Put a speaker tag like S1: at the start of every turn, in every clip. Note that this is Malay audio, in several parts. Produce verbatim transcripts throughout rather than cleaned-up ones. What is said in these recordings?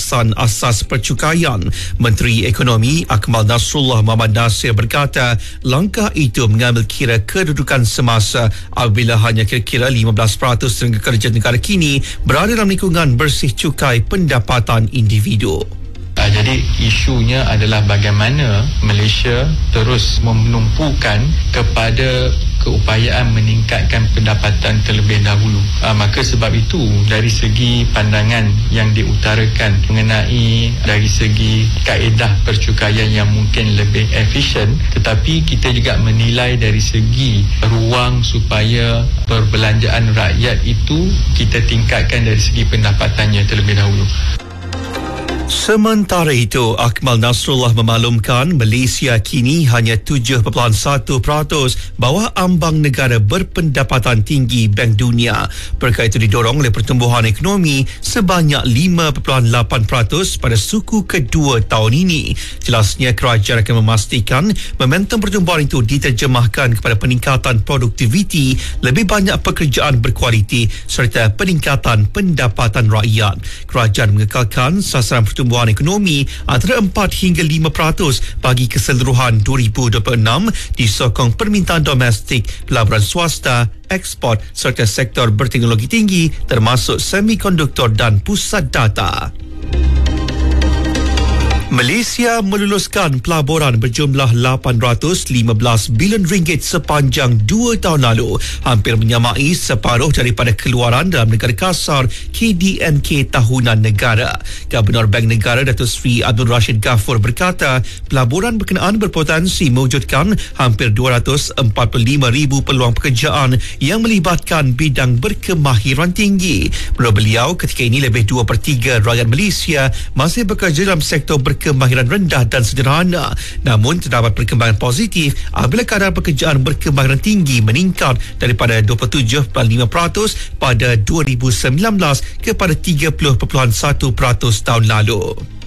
S1: pengawasan asas percukaian. Menteri Ekonomi Akmal Nasrullah Mohamad Nasir berkata langkah itu mengambil kira kedudukan semasa apabila hanya kira-kira lima belas peratus tenaga kerja negara kini berada dalam lingkungan bersih cukai pendapatan individu.
S2: Uh, jadi isunya adalah bagaimana Malaysia terus menumpukan kepada keupayaan meningkatkan pendapatan terlebih dahulu. Uh, maka sebab itu dari segi pandangan yang diutarakan mengenai dari segi kaedah percukaian yang mungkin lebih efisien, tetapi kita juga menilai dari segi ruang supaya perbelanjaan rakyat itu kita tingkatkan dari segi pendapatannya terlebih dahulu.
S1: Sementara itu, Akmal Nasrullah memaklumkan Malaysia kini hanya tujuh perpuluhan satu peratus bawah ambang negara berpendapatan tinggi Bank Dunia. Perkara itu didorong oleh pertumbuhan ekonomi sebanyak lima perpuluhan lapan peratus pada suku kedua tahun ini. Jelasnya, kerajaan akan memastikan momentum pertumbuhan itu diterjemahkan kepada peningkatan produktiviti, lebih banyak pekerjaan berkualiti serta peningkatan pendapatan rakyat. Kerajaan mengekalkan sasaran pertumbuhan ekonomi antara empat hingga lima peratus bagi keseluruhan dua ribu dua puluh enam disokong permintaan domestik, pelaburan swasta, ekspor serta sektor berteknologi tinggi termasuk semikonduktor dan pusat data. Malaysia meluluskan pelaburan berjumlah lapan ratus lima belas bilion ringgit sepanjang dua tahun lalu, hampir menyamai separuh daripada keluaran dalam negara kasar K D N K tahunan negara. Gubernur Bank Negara Datuk Seri Abdul Rashid Ghafur berkata pelaburan berkenaan berpotensi mewujudkan hampir dua ratus empat puluh lima ribu peluang pekerjaan yang melibatkan bidang berkemahiran tinggi. Menurut beliau, ketika ini lebih dua per tiga rakyat Malaysia masih bekerja dalam sektor berkemahiran kemahiran rendah dan sederhana. Namun terdapat perkembangan positif apabila kadar pekerjaan berkemahiran tinggi meningkat daripada dua puluh tujuh perpuluhan lima peratus pada dua ribu sembilan belas kepada tiga puluh perpuluhan satu peratus tahun lalu.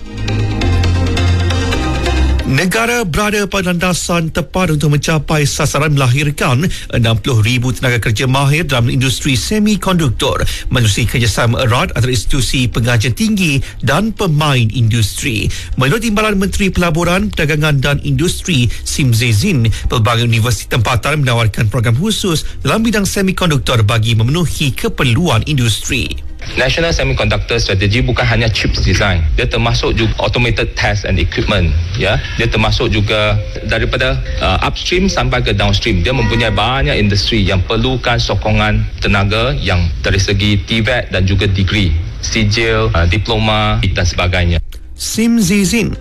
S1: Negara berada pada landasan tepat untuk mencapai sasaran melahirkan enam puluh ribu tenaga kerja mahir dalam industri semikonduktor menerusi kerjasama erat antara institusi pengajian tinggi dan pemain industri. Menurut Timbalan Menteri Pelaburan, Perdagangan dan Industri Sim Zezin, pelbagai universiti tempatan menawarkan program khusus dalam bidang semikonduktor bagi memenuhi keperluan industri.
S3: National Semiconductor Strategy bukan hanya chips design, dia termasuk juga automated test and equipment, ya. Dia termasuk juga daripada uh, upstream sampai ke downstream. Dia mempunyai banyak industri yang perlukan sokongan tenaga yang dari segi T V E T dan juga degree, sijil, uh, diploma dan sebagainya.
S1: Sim Zezin.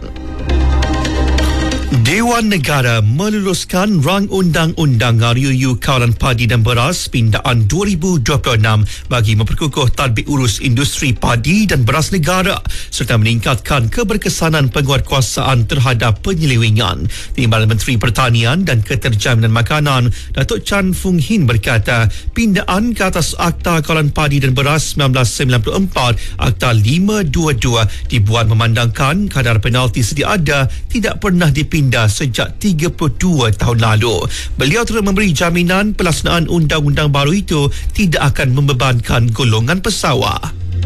S1: Dewan Negara meluluskan Rang Undang-Undang R U U Kawalan Padi dan Beras Pindaan dua ribu dua puluh enam bagi memperkukuh tadbir urus industri padi dan beras negara serta meningkatkan keberkesanan penguatkuasaan terhadap penyelewengan. Timbalan Menteri Pertanian dan Keterjaminan Makanan Datuk Chan Fung Hin berkata pindaan ke atas Akta Kawalan Padi dan Beras seribu sembilan ratus sembilan puluh empat Akta lima dua dua dibuat memandangkan kadar penalti sedia ada tidak pernah dipindah sejak tiga puluh dua tahun lalu. Beliau turut memberi jaminan pelaksanaan undang-undang baru itu tidak akan membebankan golongan pesawah.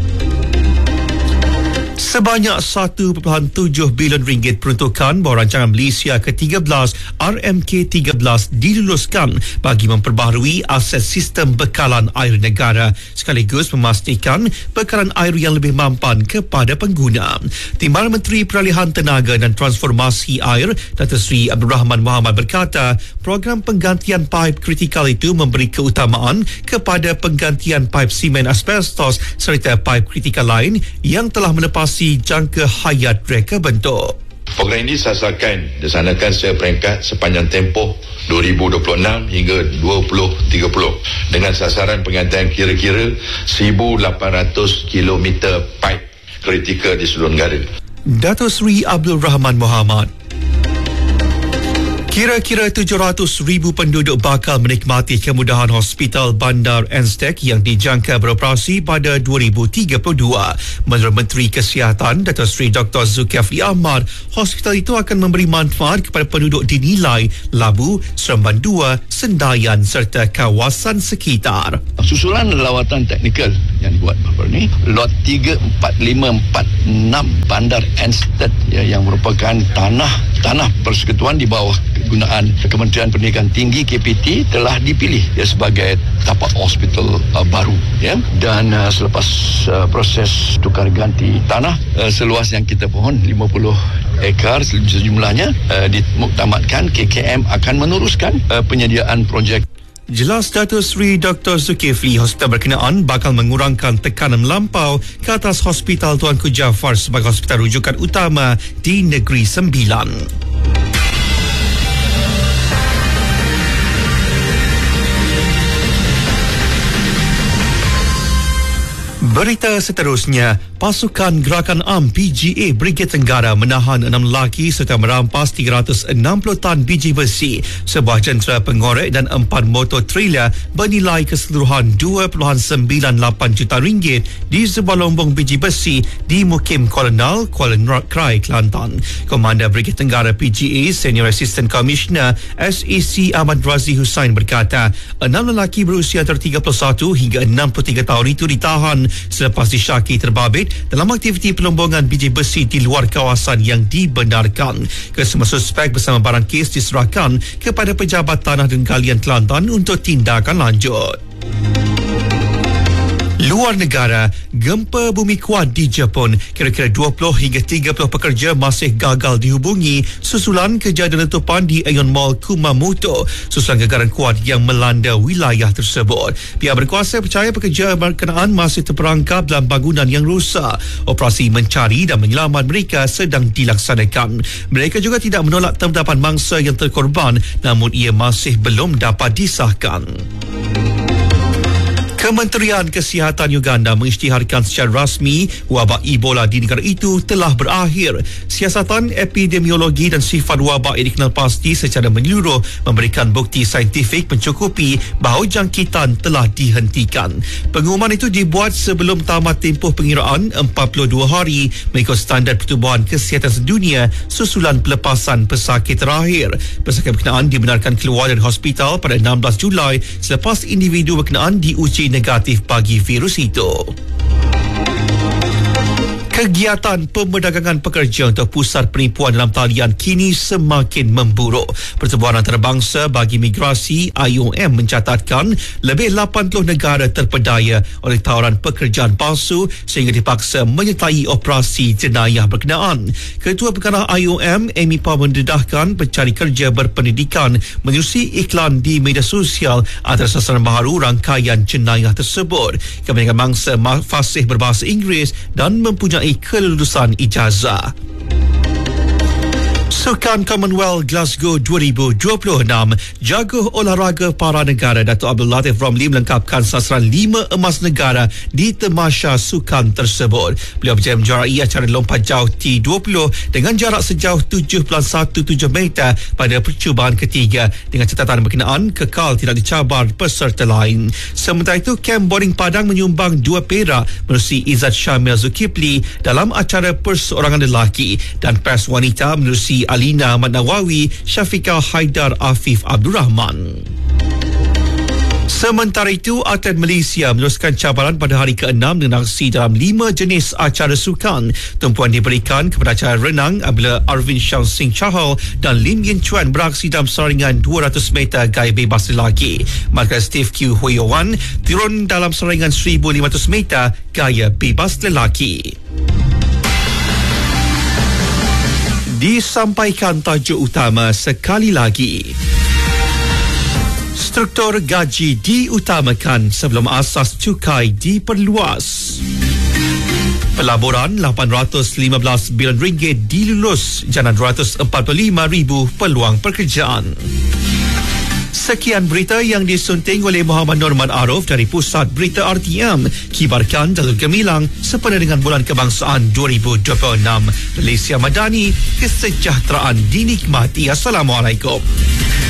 S1: Sebanyak satu perpuluhan tujuh bilion ringgit peruntukan bawah rancangan Malaysia ke tiga belas R M K tiga belas diluluskan bagi memperbaharui aset sistem bekalan air negara sekaligus memastikan bekalan air yang lebih mampan kepada pengguna. Timbalan Menteri Peralihan Tenaga dan Transformasi Air Datuk Seri Abdul Rahman Mohamad berkata program penggantian paip kritikal itu memberi keutamaan kepada penggantian paip simen asbestos serta paip kritikal lain yang telah menepasi jangka hayat mereka bentuk.
S4: Program ini sasarkan dilaksanakan secara peringkat sepanjang tempoh dua ribu dua puluh enam hingga dua ribu tiga puluh dengan sasaran penggantian kira-kira seribu lapan ratus kilometer paip kritikal di seluruh negara.
S1: Datuk Seri Abdul Rahman Mohamad. Kira-kira tujuh ratus ribu penduduk bakal menikmati kemudahan Hospital Bandar Anstek yang dijangka beroperasi pada dua ribu tiga puluh dua. Menurut Menteri Kesihatan Datuk Seri Doktor Zulkifli Ahmad, hospital itu akan memberi manfaat kepada penduduk di Nilai, Labu, Seremban dua, Sendayan serta kawasan sekitar.
S5: Susulan lawatan teknikal yang dibuat baru ni, lot tiga empat lima empat enam Bandar Anstek ya, yang merupakan tanah tanah persekutuan di bawah kegunaan Kementerian Pendidikan Tinggi K P T telah dipilih ya, sebagai tapak hospital uh, baru ya. Dan uh, selepas uh, proses tukar ganti tanah uh, seluas yang kita pohon lima puluh ekar sejumlahnya uh, dimuktamadkan, K K M akan meneruskan uh, penyediaan projek.
S1: Jelas Datuk Seri Doktor Zulkifli, hospital berkenaan bakal mengurangkan tekanan melampau ke atas Hospital Tuanku Jaafar sebagai hospital rujukan utama di Negeri Sembilan. Berita seterusnya, pasukan Gerakan Am P G A Brigade Tenggara menahan enam lelaki serta merampas tiga ratus enam puluh tan biji besi, sebuah jentera pengorek dan empat motor trailer bernilai keseluruhan dua perpuluhan sembilan lapan juta ringgit di sebuah lombong biji besi di Mukim Kolonel, Kuala Krai, Kelantan. Komander Brigade Tenggara P G A Senior Assistant Commissioner S A C Ahmad Razi Hussain berkata, enam lelaki berusia antara tiga puluh satu hingga enam puluh tiga tahun itu ditahan selepas disyaki terbabit dalam aktiviti pelombongan biji besi di luar kawasan yang dibenarkan. Kesemua suspek bersama barang kes diserahkan kepada Pejabat Tanah dan Galian Kelantan untuk tindakan lanjut. Luar negara, gempa bumi kuat di Jepun. Kira-kira dua puluh hingga tiga puluh pekerja masih gagal dihubungi susulan kejadian letupan di Aeon Mall Kumamoto, susulan gegaran kuat yang melanda wilayah tersebut. Pihak berkuasa percaya pekerja berkenaan masih terperangkap dalam bangunan yang rosak. Operasi mencari dan menyelamat mereka sedang dilaksanakan. Mereka juga tidak menolak terdapat mangsa yang terkorban, namun ia masih belum dapat disahkan. Kementerian Kesihatan Uganda mengisytiharkan secara rasmi wabak Ebola di negara itu telah berakhir. Siasatan epidemiologi dan sifat wabak yang dikenal pasti secara menyeluruh memberikan bukti saintifik mencukupi bahawa jangkitan telah dihentikan. Pengumuman itu dibuat sebelum tamat tempoh pengiraan empat puluh dua hari mengikut standard Pertubuhan Kesihatan Sedunia susulan pelepasan pesakit terakhir. Pesakit berkenaan dibenarkan keluar dari hospital pada enam belas Julai selepas individu berkenaan diuji negatif bagi virus itu. Kegiatan pemerdagangan pekerja untuk pusat penipuan dalam talian kini semakin memburuk. Pertubuhan Antarabangsa bagi Migrasi I O M mencatatkan lebih lapan puluh negara terpedaya oleh tawaran pekerjaan palsu sehingga dipaksa menyertai operasi jenayah berkenaan. Ketua Pengarah I O M, Amy Powell, mendedahkan pencari kerja berpendidikan menerusi iklan di media sosial antara sasaran baharu rangkaian jenayah tersebut. Kebanyakan mangsa fasih berbahasa Inggeris dan mempunyai kelulusan ijazah. Sukan Commonwealth Glasgow dua ribu dua puluh enam, jago olahraga para negara Datuk Abdul Latif Romli melengkapkan sasaran lima emas negara di tamasya sukan tersebut. Beliau berjaya menjuarai acara lompat jauh T dua puluh dengan jarak sejauh tujuh perpuluhan satu tujuh meter pada percubaan ketiga dengan catatan berkenaan kekal tidak dicabar peserta lain. Sementara itu, Kem Boring Padang menyumbang dua perak menerusi Izzat Syamil Zulkifli dalam acara perseorangan lelaki dan pers wanita menerusi Alina Ahmad Nawawi, Syafiqah Haidar Afif Abdul Rahman. Sementara itu, atlet Malaysia meneruskan cabaran pada hari keenam dengan aksi dalam lima jenis acara sukan. Tumpuan diberikan kepada acara renang apabila Arvin Shang Sing Chahal dan Lim Yin Chuan beraksi dalam saringan dua ratus meter gaya bebas lelaki. Maka Steve Q Hoyowan turun dalam saringan seribu lima ratus meter gaya bebas lelaki. Disampaikan tajuk utama sekali lagi. Struktur gaji diutamakan sebelum asas cukai diperluas. Pelaburan lapan ratus lima belas bilion ringgit dilulus jana dua ratus empat puluh lima ribu peluang pekerjaan. Sekian berita yang disunting oleh Muhammad Norman Arif dari Pusat Berita R T M. Kibarkan Datuk Gemilang sempena dengan Bulan Kebangsaan dua ribu dua puluh enam. Malaysia Madani, kesejahteraan dinikmati. Assalamualaikum.